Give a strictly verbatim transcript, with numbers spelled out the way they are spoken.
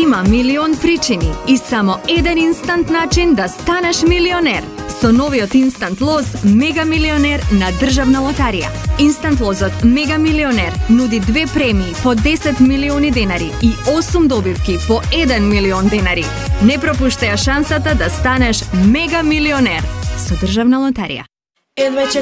Има милион причини и само еден инстант начин да станеш милионер. Со новиот инстант лоз Мега Милионер на Државна лотарија. Инстант лозот Мега Милионер нуди две премии по десет милиони денари и осум добивки по еден милион денари. Не пропуштај шансата да станеш Мега Милионер со Државна лотарија. Едвајче